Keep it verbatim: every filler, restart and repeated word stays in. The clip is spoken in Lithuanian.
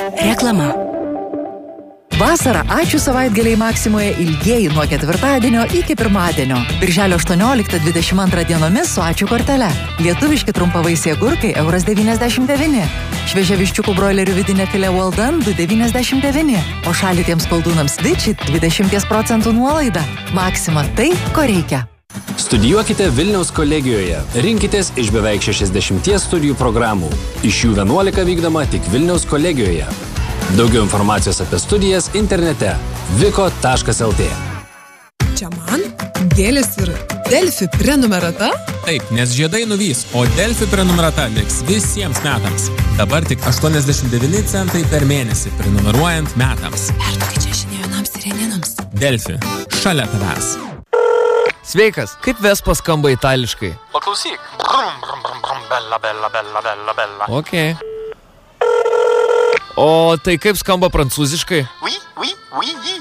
Reklama. Vasarą ačiū savaitgaliai Maksimoje ilgieji nuo ketvirtadienio iki pirmadienio. Birželio aštuonioliktą dvidešimt antrą dienomis su ačiū kortele. Lietuviški trumpavaisiai agurkai euras devyniasdešimt devyni. Šviežia viščiukų broilerių vidinė filė Well Done du devyniasdešimt devyni. O šalytiems koldūnams Vičit dvidešimt procentų nuolaida. Maksima tai, ko reikia. Studijuokite Vilniaus kolegijoje. Rinkitės iš beveik šešiasdešimties studijų programų. Iš jų vienuolika vykdoma tik Vilniaus kolegijoje. Daugiau informacijos apie studijas internete viko taškas lt. Čia man gėlės ir Delfi prenumerata? Taip, nes žiedai nuvys, o Delfi prenumerata liks visiems metams. Dabar tik aštuoniasdešimt devyni centai per mėnesį prenumeruojant metams. Perduokit čia žinionams sireninams. Delfi, šalia tavęs. Sveikas, kaip Vespa skamba itališkai? Paklausyk. Brum, brum, brum, brum, bella, bella, bella, bella, bella. Ok. O tai kaip skamba prancūziškai? Oui, oui, oui, oui.